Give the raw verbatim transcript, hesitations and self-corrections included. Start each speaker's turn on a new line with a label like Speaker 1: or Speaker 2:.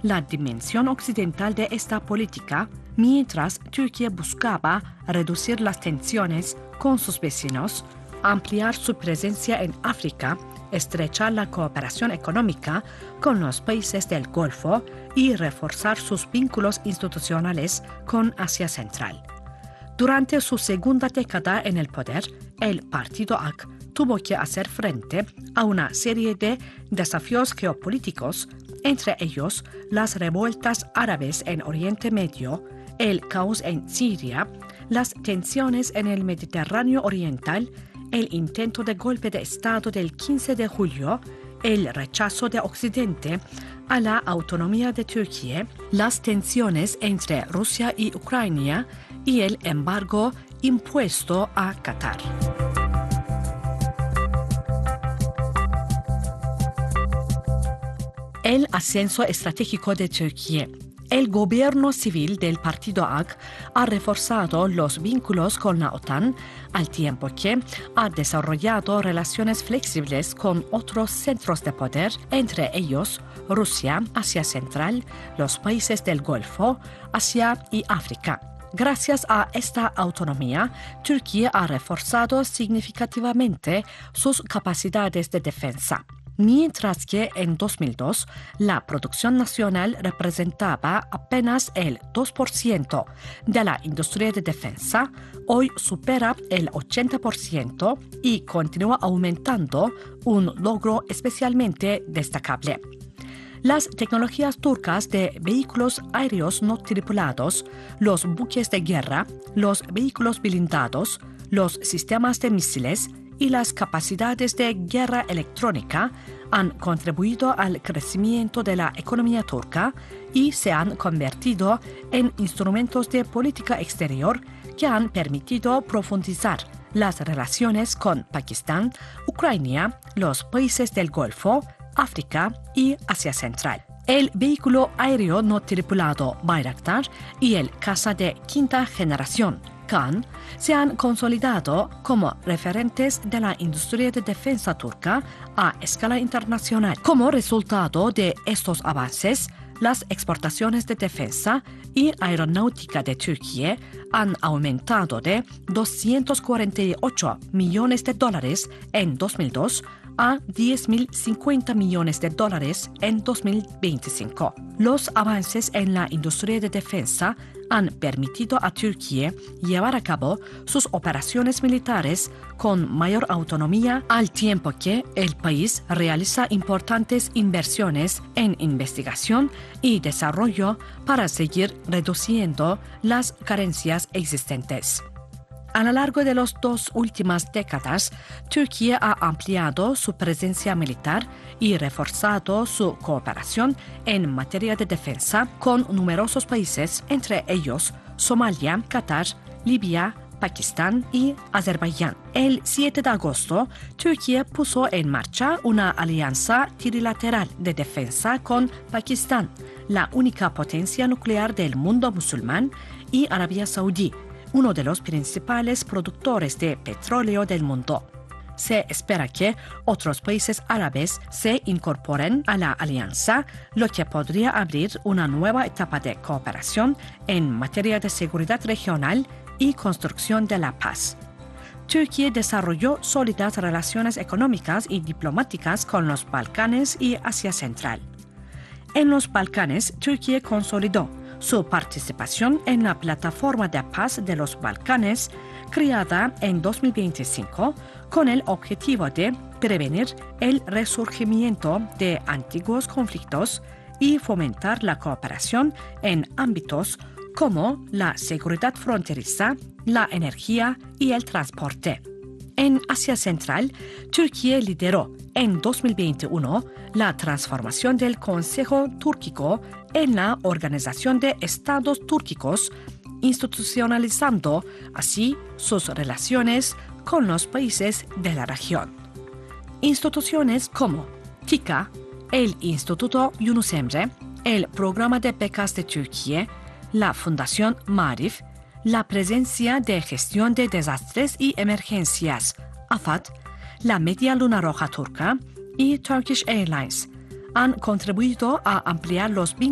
Speaker 1: la dimensión occidental de esta política, mientras Turquía buscaba reducir las tensiones con sus vecinos, ampliar su presencia en África, estrechar la cooperación económica con los países del Golfo y reforzar sus vínculos institucionales con Asia Central. Durante su segunda década en el poder, el partido A K tuvo que hacer frente a una serie de desafíos geopolíticos, entre ellos las revueltas árabes en Oriente Medio, el caos en Siria, las tensiones en el Mediterráneo Oriental, el intento de golpe de Estado del quince de julio, el rechazo de Occidente a la autonomía de Turquía, las tensiones entre Rusia y Ucrania y el embargo impuesto a Qatar. El ascenso estratégico de Turquía. El gobierno civil del partido A K ha reforzado los vínculos con la OTAN, al tiempo que ha desarrollado relaciones flexibles con otros centros de poder, entre ellos Rusia, Asia Central, los países del Golfo, Asia y África. Gracias a esta autonomía, Turquía ha reforzado significativamente sus capacidades de defensa. Mientras que en dos mil dos la producción nacional representaba apenas el dos por ciento de la industria de defensa, hoy supera el ochenta por ciento y continúa aumentando, un logro especialmente destacable. Las tecnologías turcas de vehículos aéreos no tripulados, los buques de guerra, los vehículos blindados, los sistemas de misiles y las capacidades de guerra electrónica han contribuido al crecimiento de la economía turca y se han convertido en instrumentos de política exterior que han permitido profundizar las relaciones con Pakistán, Ucrania, los países del Golfo, África y Asia Central. El vehículo aéreo no tripulado Bayraktar y el caza de quinta generación Kan se han consolidado como referentes de la industria de defensa turca a escala internacional. Como resultado de estos avances, las exportaciones de defensa y aeronáutica de Turquía han aumentado de doscientos cuarenta y ocho millones de dólares en dos mil dos a diez mil cincuenta millones de dólares en dos mil veinticinco. Los avances en la industria de defensa han permitido a Turquía llevar a cabo sus operaciones militares con mayor autonomía, al tiempo que el país realiza importantes inversiones en investigación y desarrollo para seguir reduciendo las carencias existentes. A lo largo de las dos últimas décadas, Turquía ha ampliado su presencia militar y reforzado su cooperación en materia de defensa con numerosos países, entre ellos Somalia, Qatar, Libia, Pakistán y Azerbaiyán. El siete de agosto, Turquía puso en marcha una alianza trilateral de defensa con Pakistán, la única potencia nuclear del mundo musulmán, y Arabia Saudí, uno de los principales productores de petróleo del mundo. Se espera que otros países árabes se incorporen a la alianza, lo que podría abrir una nueva etapa de cooperación en materia de seguridad regional y construcción de la paz. Turquía desarrolló sólidas relaciones económicas y diplomáticas con los Balcanes y Asia Central. En los Balcanes, Turquía consolidó su participación en la Plataforma de Paz de los Balcanes, creada en dos mil veinticinco, con el objetivo de prevenir el resurgimiento de antiguos conflictos y fomentar la cooperación en ámbitos como la seguridad fronteriza, la energía y el transporte. En Asia Central, Turquía lideró en dos mil veintiuno la transformación del Consejo Túrquico en la Organización de Estados Túrquicos, institucionalizando así sus relaciones con los países de la región. Instituciones como TİKA, el Instituto Yunus Emre, el Programa de Becas de Turquía, la Fundación Marif, la Presencia de Gestión de Desastres y Emergencias, AFAD, la Media Luna Roja Turca y Turkish Airlines han contribuido a ampliar los vínculos